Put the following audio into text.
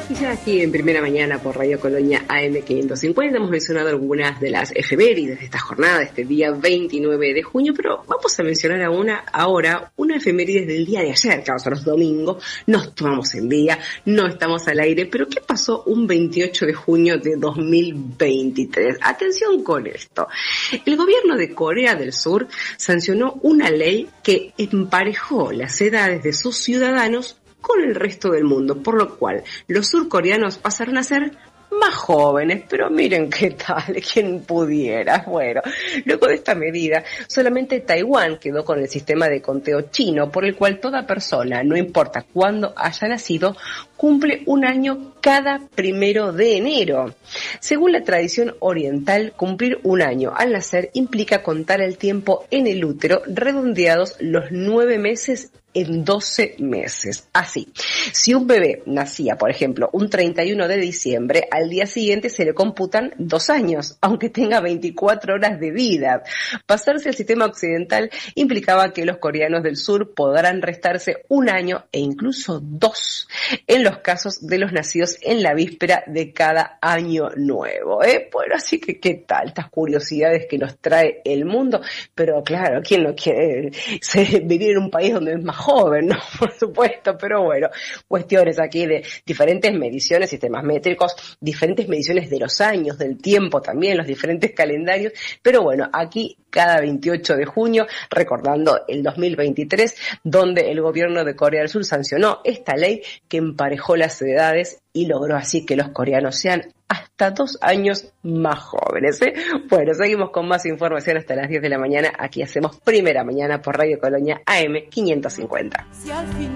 Y ya aquí en Primera Mañana por Radio Colonia AM550 hemos mencionado algunas de las efemérides de esta jornada, este día 29 de junio, pero vamos a mencionar ahora una efeméride del día de ayer, que nosotros domingo nos tomamos el día, no estamos al aire, pero ¿qué pasó un 28 de junio de 2023? Atención con esto. El gobierno de Corea del Sur sancionó una ley que emparejó las edades de sus ciudadanos con el resto del mundo, por lo cual los surcoreanos pasaron a ser más jóvenes, pero miren qué tal, quién pudiera. Bueno, luego de esta medida, solamente Taiwán quedó con el sistema de conteo chino, por el cual toda persona, no importa cuándo haya nacido, cumple un año cada 1 de enero. Según la tradición oriental, cumplir un año al nacer implica contar el tiempo en el útero, redondeados los 9 meses en 12 meses. Así, si un bebé nacía, por ejemplo, un 31 de diciembre, al día siguiente se le computan 2 años, aunque tenga 24 horas de vida. Pasarse al sistema occidental implicaba que los coreanos del sur podrán restarse un año e incluso 2 en los casos de los nacidos en la víspera de cada año nuevo. Bueno, así que qué tal estas curiosidades que nos trae el mundo, pero claro, ¿quién no quiere vivir en un país donde es más joven, no? Por supuesto, pero bueno, cuestiones aquí de diferentes mediciones, sistemas métricos, diferentes mediciones de los años, del tiempo también, los diferentes calendarios, pero bueno, aquí cada 28 de junio, recordando el 2023, donde el gobierno de Corea del Sur sancionó esta ley que emparejó las edades y logró así que los coreanos sean hasta 2 años más jóvenes. Bueno, seguimos con más información hasta las 10 de la mañana. Aquí hacemos Primera Mañana por Radio Colonia AM550.